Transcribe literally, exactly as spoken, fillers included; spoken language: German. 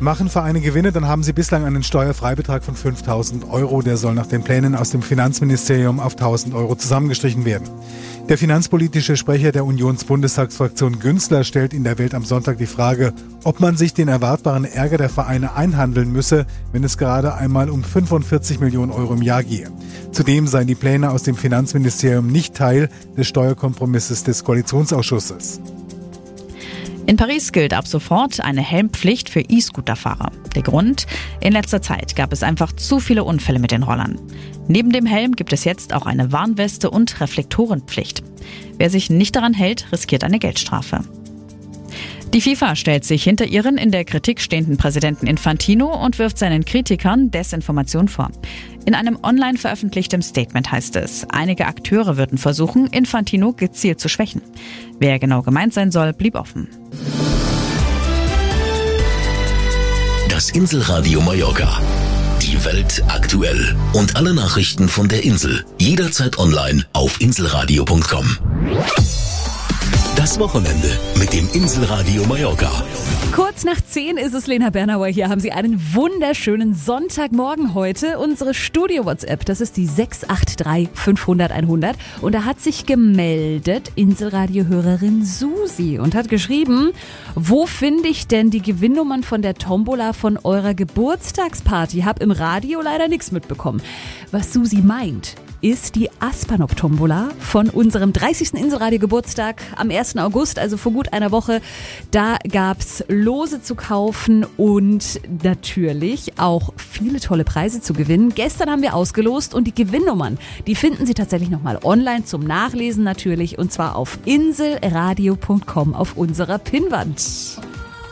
Machen Vereine Gewinne, dann haben sie bislang einen Steuerfreibetrag von fünftausend Euro. Der soll nach den Plänen aus dem Finanzministerium auf tausend Euro zusammengestrichen werden. Der finanzpolitische Sprecher der Unionsbundestagsfraktion Günzler stellt in der Welt am Sonntag die Frage, ob man sich den erwartbaren Ärger der Vereine einhandeln müsse, wenn es gerade einmal um fünfundvierzig Millionen Euro im Jahr gehe. Zudem seien die Pläne aus dem Finanzministerium nicht Teil des Steuerkompromisses des Koalitionsausschusses. In Paris gilt ab sofort eine Helmpflicht für E-Scooter-Fahrer. Der Grund? In letzter Zeit gab es einfach zu viele Unfälle mit den Rollern. Neben dem Helm gibt es jetzt auch eine Warnweste und Reflektorenpflicht. Wer sich nicht daran hält, riskiert eine Geldstrafe. Die FIFA stellt sich hinter ihren in der Kritik stehenden Präsidenten Infantino und wirft seinen Kritikern Desinformation vor. In einem online veröffentlichten Statement heißt es, einige Akteure würden versuchen, Infantino gezielt zu schwächen. Wer genau gemeint sein soll, blieb offen. Das Inselradio Mallorca. Die Welt aktuell. Und alle Nachrichten von der Insel. Jederzeit online auf inselradio punkt com. Das Wochenende mit dem Inselradio Mallorca. Kurz nach zehn ist es, Lena Bernauer hier. Haben Sie einen wunderschönen Sonntagmorgen heute. Unsere Studio-WhatsApp, das ist die sechs acht drei fünfhundert einhundert. Und da hat sich gemeldet Inselradio-Hörerin Susi und hat geschrieben, wo finde ich denn die Gewinnnummern von der Tombola von eurer Geburtstagsparty? Hab im Radio leider nichts mitbekommen. Was Susi meint, ist die Aspanop-Tombola von unserem dreißigsten Inselradio-Geburtstag am ersten August, also vor gut einer Woche. Da gab's Lose zu kaufen und natürlich auch viele tolle Preise zu gewinnen. Gestern haben wir ausgelost und die Gewinnnummern, die finden Sie tatsächlich nochmal online zum Nachlesen natürlich und zwar auf inselradio punkt com auf unserer Pinnwand.